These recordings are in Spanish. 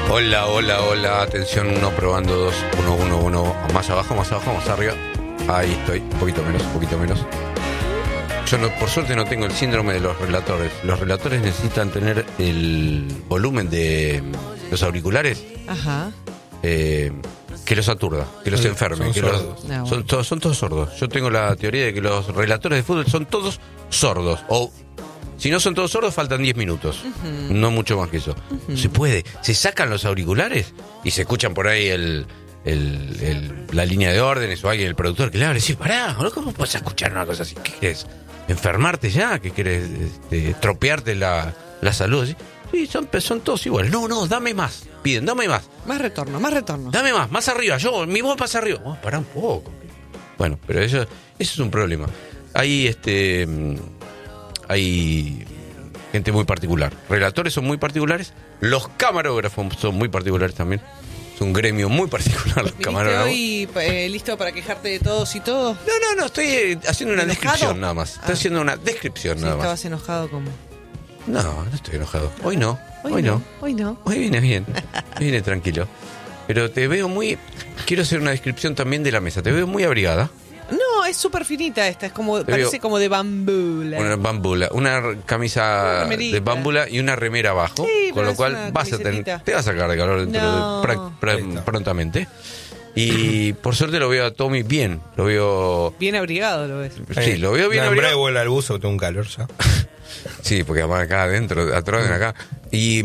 Hola, hola, hola. Atención, 1, probando 2, 1, 1, 1. Más abajo, más arriba. Ahí estoy, un poquito menos. Yo por suerte no tengo el síndrome de los relatores. Los relatores necesitan tener el volumen de los auriculares. Ajá. Que los aturda, que los enferme. Son todos sordos. Yo tengo la teoría de que los relatores de fútbol son todos sordos. O si no son todos sordos, faltan 10 minutos. Uh-huh. No mucho más que eso. Uh-huh. Se puede. Se sacan los auriculares y se escuchan por ahí la línea de órdenes o alguien, el productor, que le va a decir, pará, ¿cómo puedes escuchar una cosa así? ¿Qué querés? ¿Enfermarte ya? ¿Qué querés? ¿Tropearte la salud? ¿Sí? Sí, son todos iguales. No, dame más. Piden, dame más. Más retorno. Dame más arriba. Mi voz pasa arriba. Oh, pará un poco. Bueno, pero eso es un problema. Hay gente muy particular. Relatores son muy particulares. Los camarógrafos son muy particulares también. Es un gremio muy particular los camarógrafos. ¿Hoy listo para quejarte de todos y todo? No, estoy haciendo una descripción nada más. Estoy haciendo una descripción nada más. ¿Estabas enojado como? No estoy enojado. Hoy no. Hoy vienes bien. Vienes tranquilo. Pero te veo muy... Quiero hacer una descripción también de la mesa. Te veo muy abrigada. No, es súper finita esta. Es como parece como de bambula. Una bambula. Una camisa de bambula y una remera abajo. Sí, con lo cual te vas a sacar de calor prontamente. Y por suerte lo veo a Tommy bien. Lo veo... Bien abrigado lo ves. Sí, lo veo bien abrigado. Vuela al buzo, tengo un calor ya. Sí, porque además acá adentro, atrás de acá. Y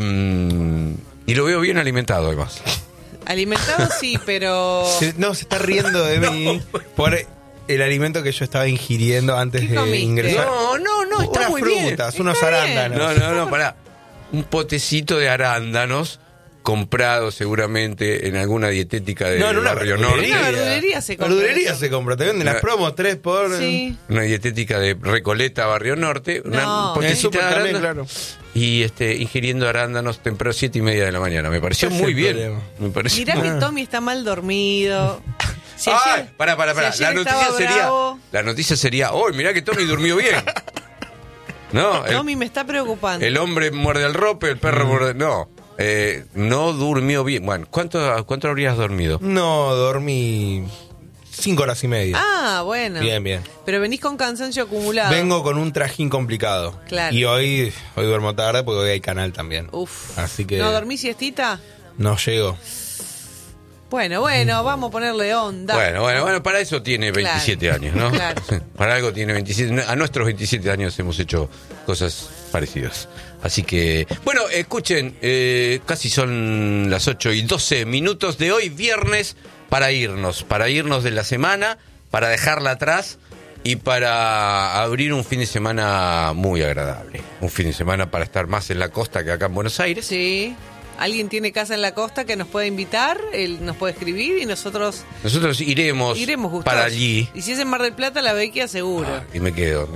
lo veo bien alimentado, además. Alimentado sí, pero... No, se está riendo de mí por el alimento que yo estaba ingiriendo antes de ingresar. No, está muy bien. Unas frutas, unos arándanos. No, pará. Un potecito de arándanos comprado seguramente en alguna dietética de Barrio Norte. En una verdulería se compra. Verdulería se compra, te venden las promos 3 por... Sí. Una dietética de Recoleta, Barrio Norte. Un potecito de arándanos. Claro. Y ingiriendo arándanos temprano 7:30 de la mañana. Me pareció muy bien. Mirá que Tommy está mal dormido. Si pará. Si la noticia sería, mirá que Tommy durmió bien. No, Tommy me está preocupando. El hombre muerde al rope, el perro muerde... No durmió bien. Bueno, ¿cuánto habrías dormido? No, dormí 5 horas y media. Ah, bueno. Bien. Pero venís con cansancio acumulado. Vengo con un trajín complicado. Claro. Y hoy duermo tarde porque hoy hay canal también. Uf. Así que... ¿No dormís siestita? No llego. Bueno, vamos a ponerle onda. Bueno, para eso tiene 27 años, ¿no? Claro. Para algo tiene 27. A nuestros 27 años hemos hecho cosas parecidas. Así que, bueno, escuchen, casi son las 8:12 de hoy, viernes, para irnos de la semana, para dejarla atrás y para abrir un fin de semana muy agradable. Un fin de semana para estar más en la costa que acá en Buenos Aires. Sí. ¿Alguien tiene casa en la costa que nos puede invitar? Él nos puede escribir y nosotros iremos para allí. Y si es en Mar del Plata, la Vecchia seguro. Y me quedo.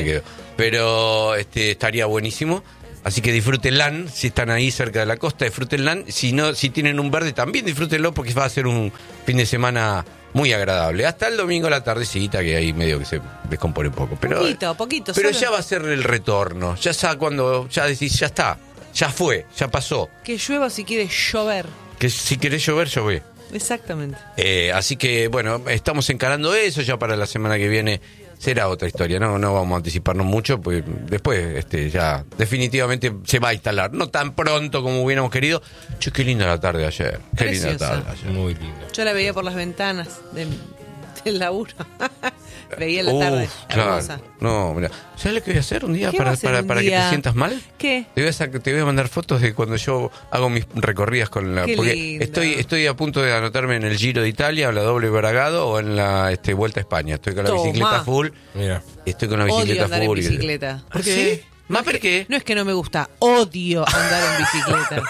Pero estaría buenísimo. Así que disfrútenla, si están ahí cerca de la costa, disfrútenla. Si tienen un verde, también disfrútenlo porque va a ser un fin de semana muy agradable. Hasta el domingo a la tardecita, que ahí medio que se descompone un poco. Pero, poquito. Pero ya va a ser el retorno. Ya está cuando ya decís, ya está. Ya fue, ya pasó. Que llueva si quiere llover. Que si querés llover, llové. Exactamente. Así que, bueno, estamos encarando eso. Ya para la semana que viene será otra historia. No vamos a anticiparnos mucho, pues después ya definitivamente se va a instalar. No tan pronto como hubiéramos querido. Che, qué linda la tarde ayer. Qué linda la tarde ayer. Muy linda. Yo la veía por las ventanas del laburo. Veía la tarde. Claro. Hermosa. No, mira. ¿Sabes lo que voy a hacer un día para que te sientas mal? ¿Qué? Te voy a mandar fotos de cuando yo hago mis recorridas con la... Qué porque lindo. estoy a punto de anotarme en el Giro de Italia, o la doble Bragado, o en la Vuelta a España. Estoy con la bicicleta full. Mira. Estoy con la bicicleta Odio andar full. en bicicleta. ¿Por qué? ¿Sí? ¿Más por qué? No es que no me gusta, odio andar en bicicleta.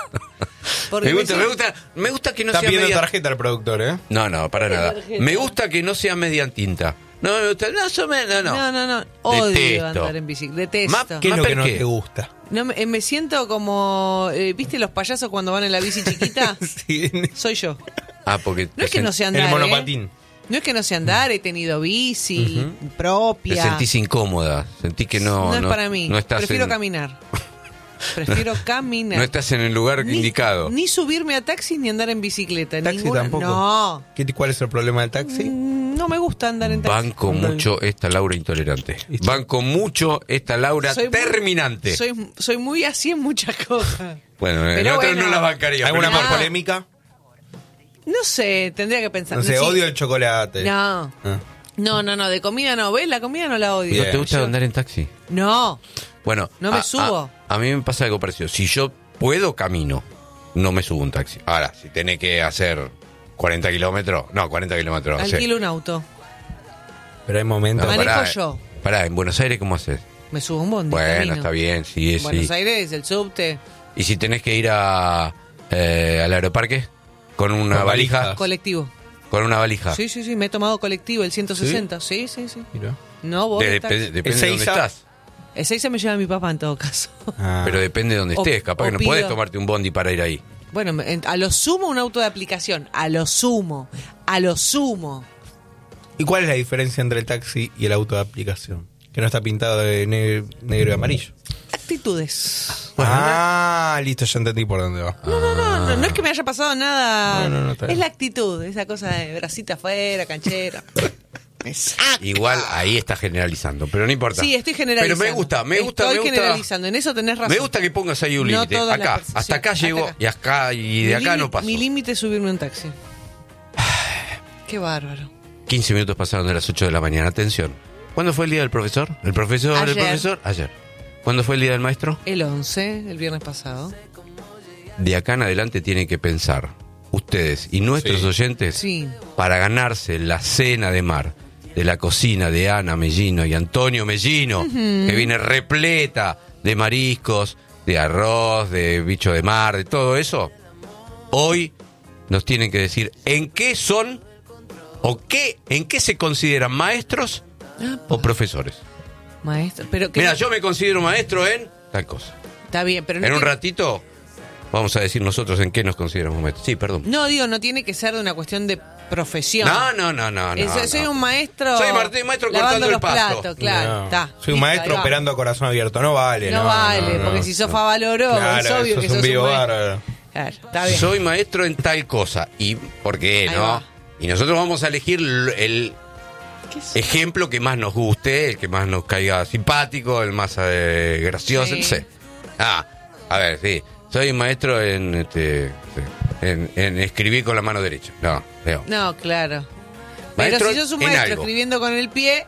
Me gusta que no Está sea pidiendo media... tarjeta el productor, ¿eh? No, para nada. tarjeta? Me gusta que no sea media tinta. No me gusta, No. Odio Detesto. andar en bicicleta. Detesto. ¿Qué es lo que no ¿Qué? te gusta? No, me siento como... ¿Viste los payasos cuando van en la bici chiquita? Sí. Soy yo. Porque No es que no sé andar, El monopatín. No es que no sé andar, he tenido bici propia. Te sentís incómoda, sentís que no es para mí, no estás prefiero caminar. Prefiero caminar. No estás en el lugar indicado. Ni subirme a taxis ni andar en bicicleta. ¿Taxi ninguna. tampoco? No. ¿Cuál es el problema del taxi? No me gusta andar en taxi. Banco mucho esta Laura intolerante. Banco mucho esta Laura terminante. Soy muy así en muchas cosas. Bueno, nosotros no la bancaría. ¿Alguna más polémica? No sé, tendría que pensar. No sé, odio el chocolate. No. No, de comida no. ¿Ves? La comida no la odio. ¿No te gusta andar en taxi? No. Bueno, no me subo. A mí me pasa algo parecido. Si yo puedo, camino. No me subo un taxi. Ahora, si tenés que hacer 40 kilómetros. No, 40 kilómetros. Alquilo un auto. Pero hay momentos. Manejo yo. Pará, ¿en Buenos Aires cómo haces? Me subo un bondi. Bueno, camino. está bien, sí. Buenos Aires, el subte. ¿Y si tenés que ir al aeroparque? ¿Con una valija? Colectivo. ¿Con una valija? Sí, me he tomado colectivo, el 160. Sí. Mira. No, vos depende de dónde estás. El 6 me lleva mi papá en todo caso. Pero depende de dónde estés. Capaz que no podés tomarte un bondi para ir ahí. Bueno, a lo sumo un auto de aplicación. A lo sumo. ¿Y cuál es la diferencia entre el taxi y el auto de aplicación? Que no está pintado de negro y amarillo. Actitudes. Listo, ya entendí por dónde va. No es que me haya pasado nada. No, es la actitud, esa cosa de bracita afuera, canchera. Igual ahí está generalizando, pero no importa. Sí, estoy generalizando. Pero me gusta. Estoy generalizando, en eso tenés razón. Me gusta que pongas ahí un límite. Acá, hasta acá llego y de acá no paso. Mi límite es subirme a un taxi. Qué bárbaro. 15 minutos pasaron de las 8 de la mañana. Atención. ¿Cuándo fue el día del profesor? Ayer. ¿Cuándo fue el día del maestro? El 11, el viernes pasado. De acá en adelante tienen que pensar ustedes y nuestros oyentes para ganarse la cena de mar de la cocina de Ana Mellino y Antonio Mellino, que viene repleta de mariscos, de arroz, de bicho de mar, de todo eso. Hoy nos tienen que decir en qué son en qué se consideran maestros o profesores. Maestro, pero mira, yo me considero maestro en tal cosa. Está bien, pero en un ratito vamos a decir nosotros en qué nos consideramos maestros. Sí, perdón. No, no tiene que ser de una cuestión de profesión. No. Soy un maestro. Soy maestro cortando el pasto. Platos, claro. Soy un maestro operando a corazón abierto. No vale. No vale, porque si sos favaloro, es obvio que sos un vivo bárbaro. Claro, está bien. Soy maestro en tal cosa. ¿Y por qué Ahí no? Va. Y nosotros vamos a elegir el ejemplo que más nos guste, el que más nos caiga simpático, el más gracioso, no sé. A ver, sí. Soy maestro en escribir con la mano derecha. No, claro. Maestro pero si sos un maestro escribiendo con el pie,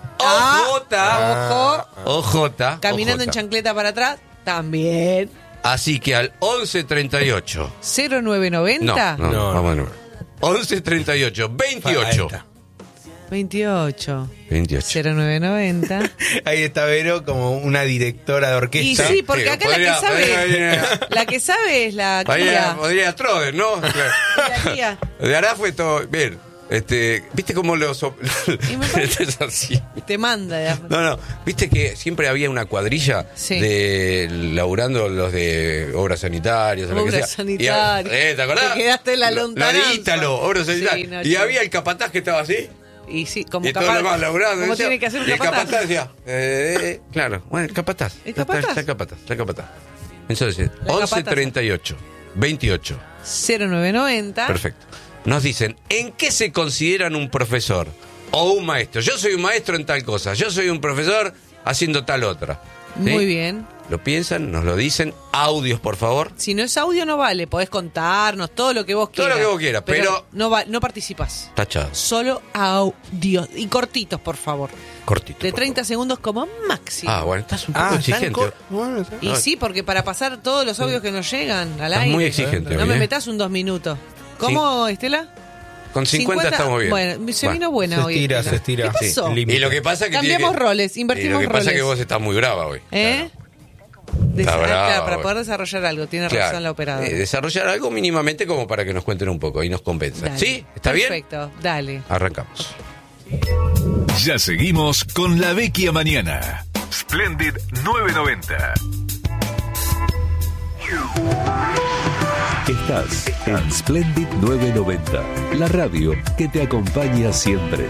OJ, caminando en chancleta para atrás, también. Así que al 1138 0990 No, vamos a ver. 1138 28 0990. Ahí está Vero como una directora de orquesta. Y sí, porque acá la que sabe es la Kia. Podría Troder, ¿no? La Kia. De Ará fue todo bien. ¿Viste cómo los es así? Te manda. No, ¿viste que siempre había una cuadrilla de laburando los de obras sanitarias? Obras sanitarias. ¿Te acordás? Te quedaste en la lontananza. La de Ítalo, obras sanitarias. Y había el capataz que estaba así. Y sí, como y todo lo demás laburando. ¿Cómo tiene que hacer un capataz? Y el capataz decía, claro, bueno, el capataz. ¿El capataz? Está capataz. Entonces, 1138 28 0990. Perfecto. Nos dicen, ¿en qué se consideran un profesor o un maestro? Yo soy un maestro en tal cosa, yo soy un profesor haciendo tal otra. ¿Sí? Muy bien. Lo piensan, nos lo dicen. Audios, por favor. Si no es audio, no vale. Podés contarnos todo lo que vos quieras. Todo lo que vos quieras, pero no participas. Tachado. Solo audios. Y cortitos, por favor. Cortito. De 30 segundos como máximo. Bueno, estás un poco exigente. Y sí, porque para pasar todos los audios que nos llegan al aire. Estás muy exigente. No me metas un 2 minutos. ¿Cómo, Estela? Con 50 estamos bien. Bueno, se vino buena hoy. Se estira. ¿Qué pasó? Sí. Y lo que pasa es que cambiamos roles, invertimos roles. Y lo que pasa es que vos estás muy brava hoy. Claro, para poder desarrollar algo, tiene razón la operadora. Desarrollar algo mínimamente como para que nos cuenten un poco y nos convenzan. Dale. ¿Sí? ¿Está bien? Perfecto, dale. Arrancamos. Ya seguimos con La Vecchia Mañana. Splendid 990. Estás en Splendid 990, la radio que te acompaña siempre.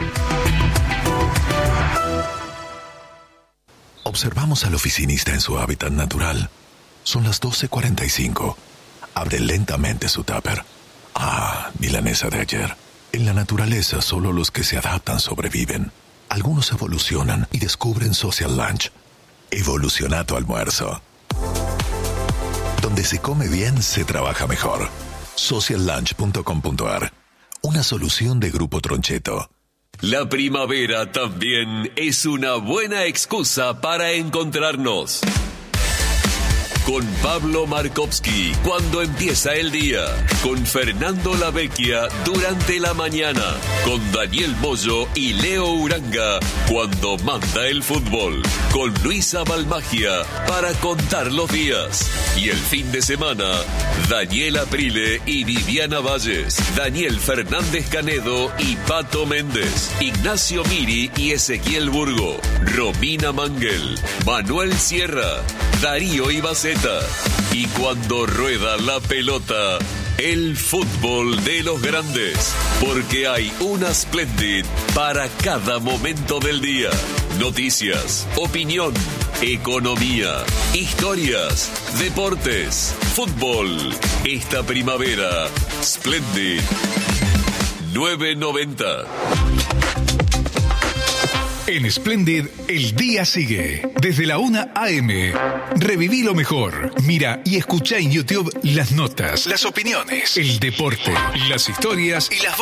Observamos al oficinista en su hábitat natural, Son las 12:45. Abre lentamente su tupper. Milanesa de ayer. En la naturaleza, solo los que se adaptan sobreviven. Algunos evolucionan y descubren Social Lunch. Evolucionato almuerzo. Donde se come bien, se trabaja mejor. Sociallunch.com.ar. Una solución de Grupo Troncheto. La primavera también es una buena excusa para encontrarnos. Con Pablo Markovsky cuando empieza el día, con Fernando Lavecchia durante la mañana, con Daniel Moyo y Leo Uranga cuando manda el fútbol, con Luisa Balmagia para contar los días. Y el fin de semana, Daniel Aprile y Viviana Valles, Daniel Fernández Canedo y Pato Méndez, Ignacio Miri y Ezequiel Burgo, Romina Mangel, Manuel Sierra, Darío Ibaceta. Y cuando rueda la pelota, el fútbol de los grandes, porque hay una Splendid para cada momento del día. Noticias, opinión, economía, historias, deportes, fútbol. Esta primavera, Splendid 990. En Splendid, el día sigue. Desde la 1 a.m. Reviví lo mejor. Mira y escucha en YouTube las notas, las opiniones, el deporte, las historias y las voces